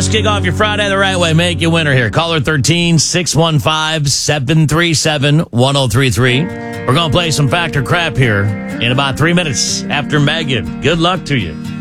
Let's kick off your Friday the right way. Make you winner here. Caller 13-615-737-1033. We're going to play some Factor Crap here in about 3 minutes after Megan. Good luck to you.